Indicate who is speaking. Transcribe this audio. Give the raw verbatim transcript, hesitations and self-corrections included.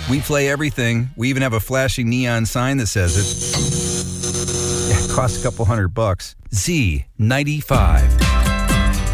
Speaker 1: We play everything. We even have a flashing neon sign that says it. It costs a couple hundred bucks. Z ninety-five.